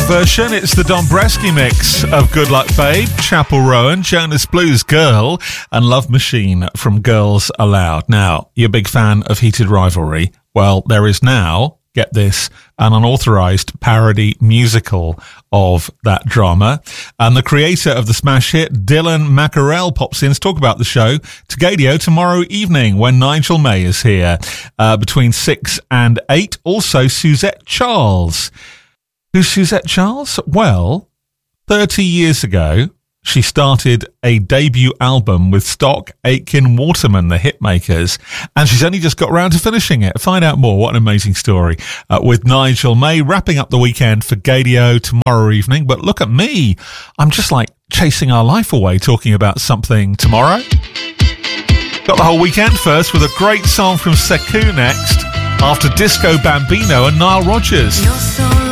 version. It's the Dombresky mix of Good Luck Babe, Chapel Rowan, Jonas Blues Girl, and Love Machine from Girls Aloud. Now, you're a big fan of Heated Rivalry. Well, there is now, get this, an unauthorized parody musical of that drama. And the creator of the smash hit, Dylan Mackerel, pops in to talk about the show to Gadio tomorrow evening when Nigel May is here between 6 and 8. Also, Suzette Charles. Who's Suzette Charles? Well, 30 years ago, she started a debut album with Stock Aitken Waterman, the Hitmakers, and she's only just got around to finishing it. Find out more. What an amazing story. With Nigel May wrapping up the weekend for Gadio tomorrow evening. But look at me. I'm just like chasing our life away talking about something tomorrow. Got the whole weekend first with a great song from Sekou next after Disco Bambino and Nile Rodgers.